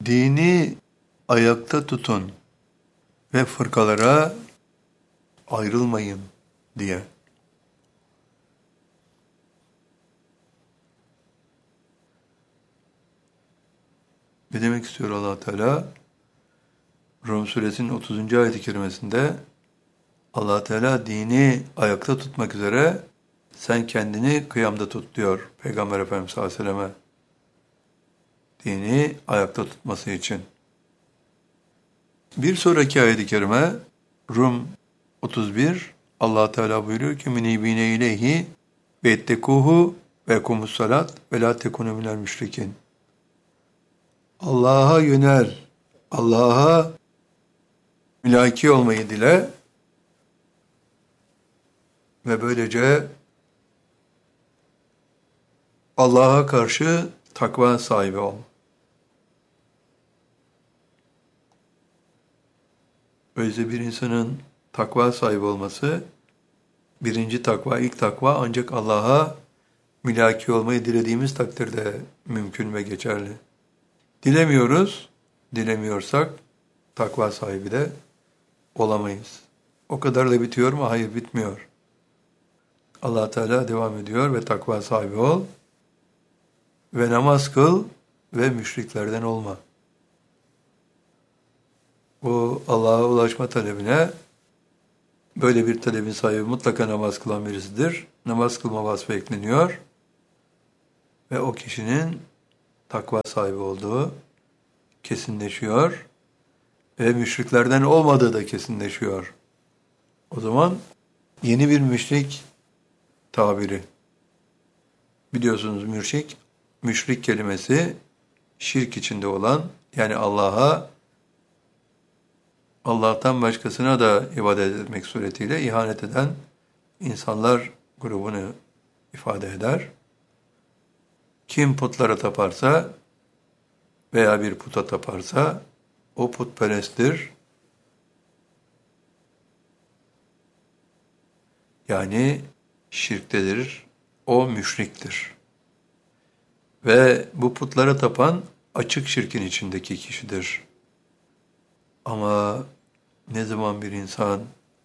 Dini ayakta tutun ve fırkalara ayrılmayın diye. Ne demek istiyor Allah Teala? Rum suresinin 30. ayet-i kerimesinde Allah Teala dini ayakta tutmak üzere sen kendini kıyamda tut diyor Peygamber Efendimiz sallallahu aleyhi ve selleme. Dini ayakta tutması için. Bir sonraki ayet-i kerime Rum 31 Allah Teala buyuruyor ki minibine ileyhi ve ettekuhu ve kumus salat ve la tekunu minel müşrikin. Allah'a yönel, Allah'a mülaki olmayı dile ve böylece Allah'a karşı takva sahibi ol. Öyleyse bir insanın takva sahibi olması, birinci takva, ilk takva ancak Allah'a mülaki olmayı dilediğimiz takdirde mümkün ve geçerli. Dilemiyoruz, dilemiyorsak takva sahibi de olamayız. O kadar da bitiyor mu? Hayır, bitmiyor. Allah Teala devam ediyor ve takva sahibi ol ve namaz kıl ve müşriklerden olma. Bu Allah'a ulaşma talebine böyle bir talebin sahibi mutlaka namaz kılan birisidir. Namaz kılma vasfı ekleniyor ve o kişinin takva sahibi olduğu kesinleşiyor ve müşriklerden olmadığı da kesinleşiyor. O zaman yeni bir müşrik tabiri. Biliyorsunuz müşrik kelimesi şirk içinde olan, yani Allah'tan başkasına da ibadet etmek suretiyle ihanet eden insanlar grubunu ifade eder. Kim putlara taparsa veya bir puta taparsa o putperesttir. Yani şirktedir, o müşriktir. Ve bu putlara tapan açık şirkin içindeki kişidir. Ama ne zaman bir insan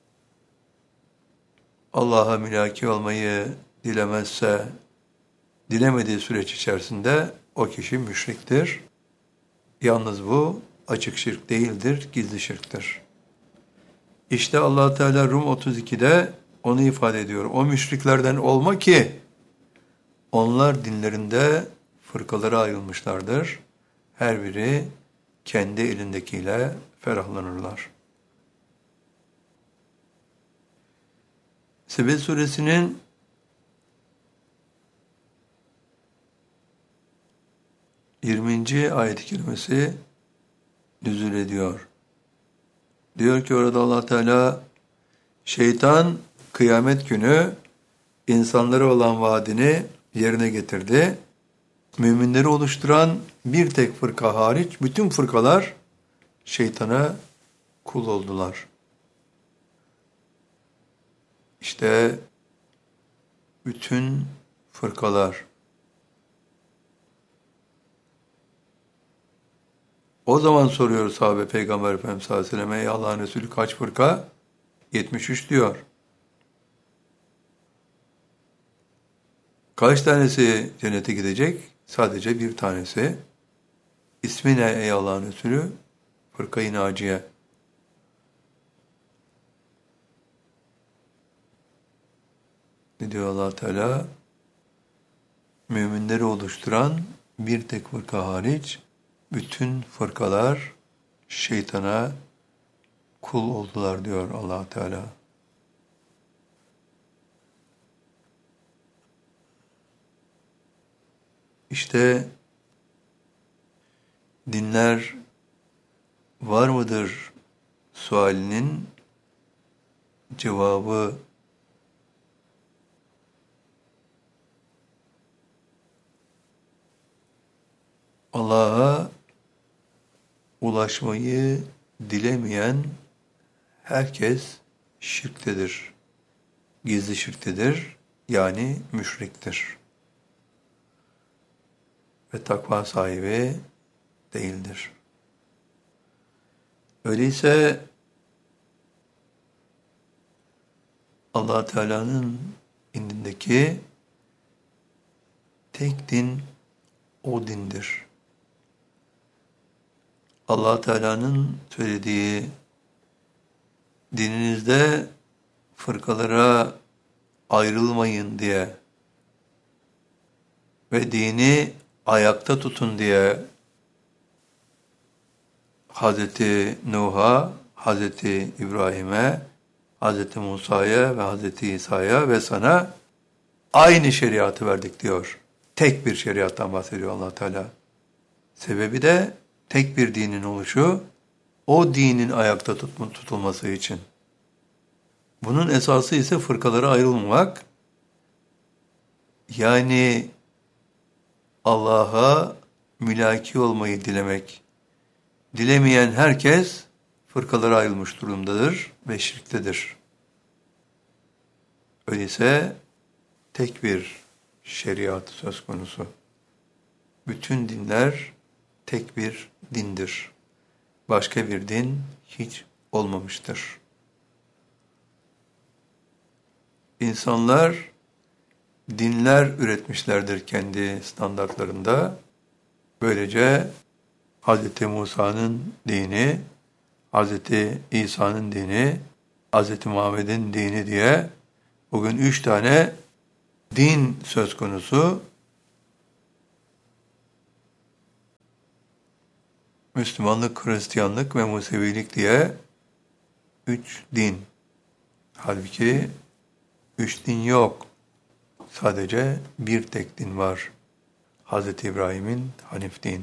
Allah'a mülaki olmayı dilemezse, dilemediği süreç içerisinde o kişi müşriktir. Yalnız bu açık şirk değildir, gizli şirktir. İşte Allah Teala Rum 32'de onu ifade ediyor. O müşriklerden olma ki onlar dinlerinde fırkalara ayrılmışlardır. Her biri kendi elindekiyle ferahlanırlar. Sebe suresinin 20. ayet-i kerimesi nüzul ediyor. Diyor ki orada Allah Teala, şeytan kıyamet günü insanlara olan vaadini yerine getirdi. Müminleri oluşturan bir tek fırka hariç bütün fırkalar şeytana kul oldular. İşte bütün fırkalar. O zaman soruyor sahabe Peygamber Efendimiz sallallahu aleyhi ve sellem, ey Allah'ın Resulü kaç fırka? 73 diyor. Kaç tanesi cennete gidecek? Sadece bir tanesi. İsmi ne ey Allah'ın Resulü? Fırka-i Naciye. Ne diyor Allah Teala? Müminleri oluşturan bir tek fırka hariç bütün fırkalar şeytana kul oldular diyor Allah Teala. İşte dinler var mıdır sualinin cevabı Allah'a ulaşmayı dilemeyen herkes şirktedir. Gizli şirktedir, yani müşriktir. Ve takva sahibi değildir. Öyleyse Allah Teala'nın indindeki tek din o dindir. Allah Teala'nın söylediği dininizde fırkalara ayrılmayın diye ve dini ayakta tutun diye Hazreti Nuh'a, Hazreti İbrahim'e, Hazreti Musa'ya ve Hazreti İsa'ya ve sana aynı şeriatı verdik diyor. Tek bir şeriattan bahsediyor Allah Teala. Sebebi de tek bir dinin oluşu, o dinin ayakta tutulması için. Bunun esası ise fırkalara ayrılmamak, yani Allah'a mülaki olmayı dilemek. Dilemeyen herkes fırkalara ayrılmış durumdadır ve şirktedir. Öyleyse tek bir şeriat söz konusu. Bütün dinler tek bir dindir. Başka bir din hiç olmamıştır. İnsanlar dinler üretmişlerdir kendi standartlarında. Böylece Hz. Musa'nın dini, Hz. İsa'nın dini, Hz. Muhammed'in dini diye bugün 3 tane din söz konusu. Müslümanlık, Hristiyanlık ve Musevilik diye 3 din. Halbuki 3 din yok. Sadece bir tek din var. Hz. İbrahim'in Hanif dini.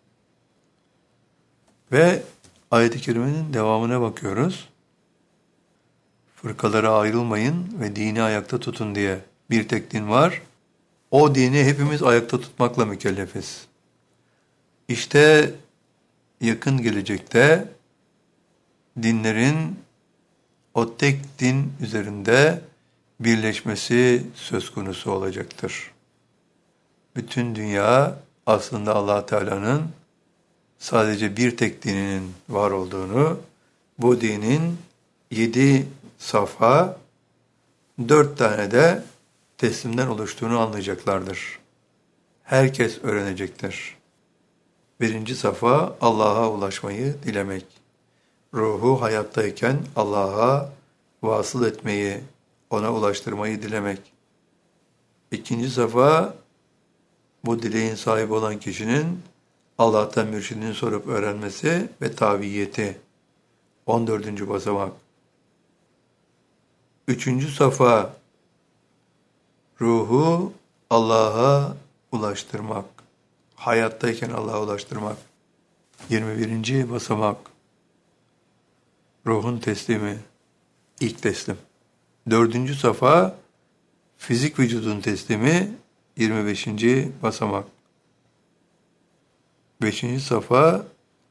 Ve ayet-i kerimenin devamına bakıyoruz. Fırkalara ayrılmayın ve dini ayakta tutun diye bir tek din var. O dini hepimiz ayakta tutmakla mükellefiz. İşte yakın gelecekte dinlerin o tek din üzerinde birleşmesi söz konusu olacaktır. Bütün dünya aslında Allah Teala'nın sadece bir tek dininin var olduğunu, bu dinin 7 safha, 4 tane de teslimden oluştuğunu anlayacaklardır. Herkes öğrenecektir. 1. safa Allah'a ulaşmayı dilemek. Ruhu hayattayken Allah'a vasıl etmeyi, ona ulaştırmayı dilemek. 2. safa bu dileğin sahibi olan kişinin Allah'tan mürşidini sorup öğrenmesi ve taviyeti. 14. basamak. 3. safa ruhu Allah'a ulaştırmak. Hayattayken Allah'a ulaştırmak. 21. basamak. Ruhun teslimi. İlk teslim. 4. safa fizik vücudun teslimi. 25. basamak. 5. safa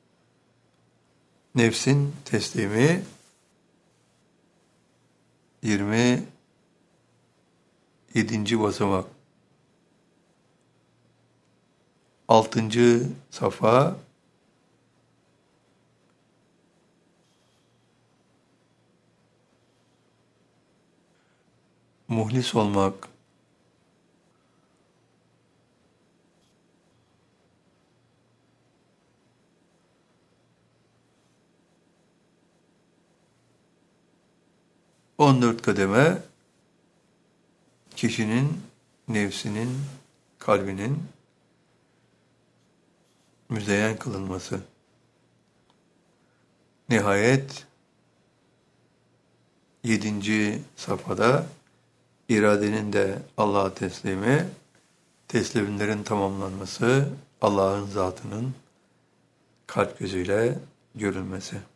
nefsin teslimi. 27. basamak. 6. safa muhlis olmak. 14 kademe kişinin nefsinin, kalbinin müzeyyen kılınması. Nihayet 7. safhada iradenin de Allah'a teslimi, teslimlerin tamamlanması, Allah'ın zatının kalp gözüyle görülmesi.